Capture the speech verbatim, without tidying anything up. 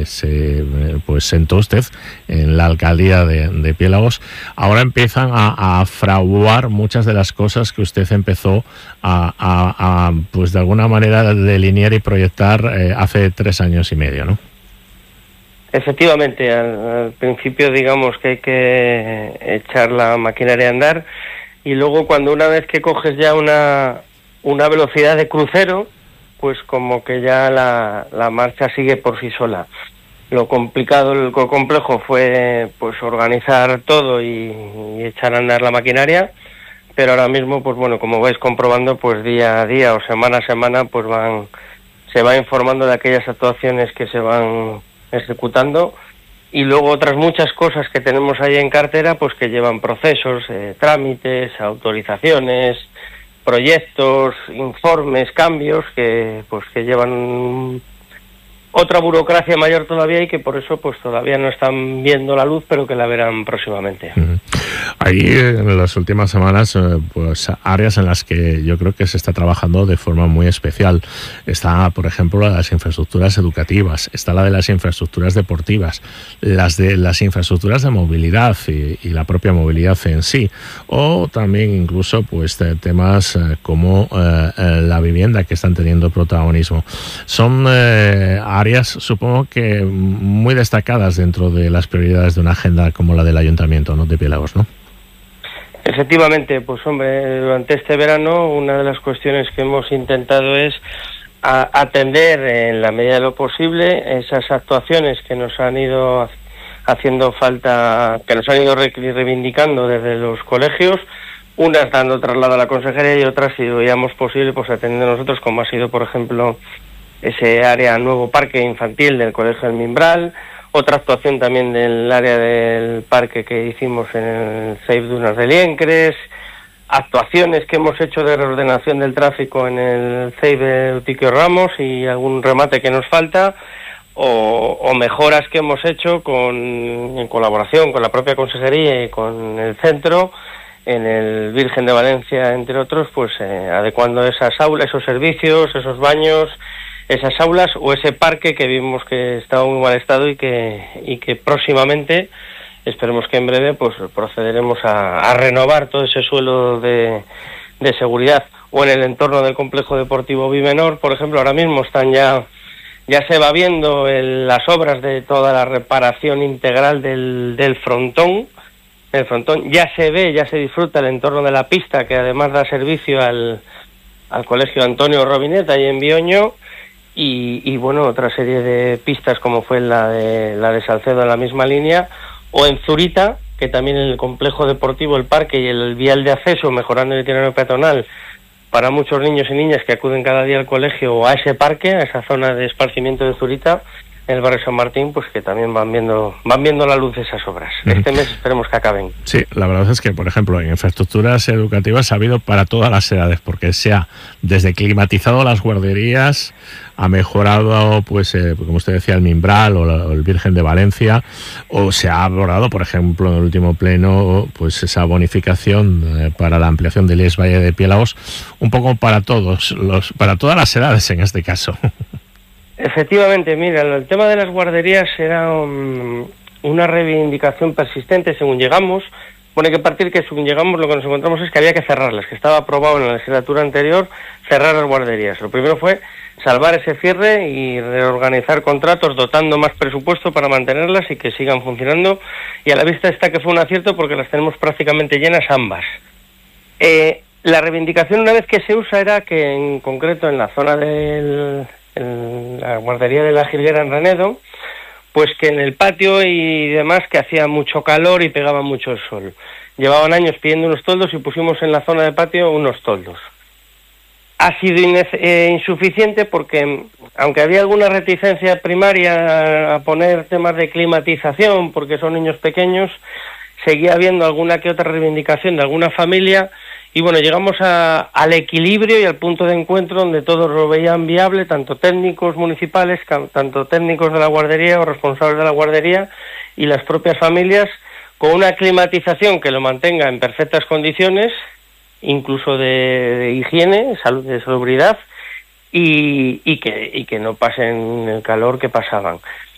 se pues sentó usted en la alcaldía de, de Piélagos, ahora empiezan a, a fraguar muchas de las cosas que usted empezó a, a, a pues de alguna manera delinear y proyectar eh, hace tres años y medio, ¿no? Efectivamente, al, al principio digamos que hay que echar la maquinaria a andar, y luego cuando una vez que coges ya una, una velocidad de crucero, pues como que ya la, la marcha sigue por sí sola. Lo complicado, lo complejo fue pues organizar todo y, y echar a andar la maquinaria, pero ahora mismo, pues bueno, como vais comprobando, pues día a día o semana a semana, pues van, se va informando de aquellas actuaciones que se van ejecutando, y luego otras muchas cosas que tenemos ahí en cartera, pues que llevan procesos, eh, trámites, autorizaciones, proyectos, informes, cambios, que pues que llevan otra burocracia mayor todavía, y que por eso pues todavía no están viendo la luz, pero que la verán próximamente. Uh-huh. Hay en las últimas semanas pues áreas en las que yo creo que se está trabajando de forma muy especial. Está, por ejemplo, las infraestructuras educativas, está la de las infraestructuras deportivas, las de las infraestructuras de movilidad y, y la propia movilidad en sí, o también incluso pues temas eh, como eh, la vivienda, que están teniendo protagonismo. Son eh, áreas, supongo que muy destacadas dentro de las prioridades de una agenda como la del Ayuntamiento, ¿no?, de Piélagos, ¿no? Efectivamente, pues hombre, durante este verano una de las cuestiones que hemos intentado es a, atender en la medida de lo posible esas actuaciones que nos han ido haciendo falta, que nos han ido re- reivindicando desde los colegios, unas dando traslado a la consejería y otras, si lo veíamos posible, pues atendiendo nosotros, como ha sido, por ejemplo, ese área nuevo parque infantil del Colegio del Mimbral, otra actuación también del área del parque que hicimos en el C E I F Dunas de Liencres, actuaciones que hemos hecho de reordenación del tráfico en el C E I F de Eutiquio Ramos y algún remate que nos falta, o, o mejoras que hemos hecho con, en colaboración con la propia consejería y con el centro, en el Virgen de Valencia, entre otros, pues eh, adecuando esas aulas, esos servicios, esos baños, esas aulas o ese parque que vimos que estaba en muy mal estado y que y que próximamente, esperemos que en breve, pues procederemos a, a renovar todo ese suelo de, de seguridad. O en el entorno del complejo deportivo Bimenor, por ejemplo, ahora mismo están ya ya se va viendo el, las obras de toda la reparación integral del, del frontón. El frontón ya se ve, ya se disfruta el entorno de la pista, que además da servicio al, al colegio Antonio Robineta ahí en Bioño. Y, y bueno, otra serie de pistas como fue la de la de Salcedo en la misma línea, o en Zurita, que también en el complejo deportivo, el parque y el vial de acceso, mejorando el itinerario peatonal para muchos niños y niñas que acuden cada día al colegio o a ese parque, a esa zona de esparcimiento de Zurita, en el barrio San Martín, pues que también van viendo van viendo la luz de esas obras. Este mes esperemos que acaben. Sí, la verdad es que, por ejemplo, en infraestructuras educativas ha habido para todas las edades, porque se ha desde climatizado las guarderías, ha mejorado, pues, eh, como usted decía, el Mimbral o, la, o el Virgen de Valencia, o se ha abordado, por ejemplo, en el último pleno, pues esa bonificación eh, para la ampliación del I E S Valle de Piélagos, un poco para todos, los para todas las edades en este caso. Efectivamente, mira, el tema de las guarderías era um, una reivindicación persistente según llegamos. Bueno, hay que partir que según llegamos lo que nos encontramos es que había que cerrarlas, que estaba aprobado en la legislatura anterior cerrar las guarderías. Lo primero fue salvar ese cierre y reorganizar contratos dotando más presupuesto para mantenerlas y que sigan funcionando, y a la vista está que fue un acierto porque las tenemos prácticamente llenas ambas. Eh, la reivindicación una vez que se usa era que en concreto en la zona del... en la guardería de la Jilguera en Renedo, pues que en el patio y demás que hacía mucho calor y pegaba mucho el sol. Llevaban años pidiendo unos toldos y pusimos en la zona de patio unos toldos. Ha sido ine- eh, insuficiente porque, aunque había alguna reticencia primaria a poner temas de climatización, porque son niños pequeños, seguía habiendo alguna que otra reivindicación de alguna familia. Y bueno, llegamos a, al equilibrio y al punto de encuentro donde todos lo veían viable, tanto técnicos municipales, tanto técnicos de la guardería o responsables de la guardería y las propias familias, con una climatización que lo mantenga en perfectas condiciones, incluso de, de higiene, salud, de salubridad, y, y, que, y que no pasen el calor que pasaban.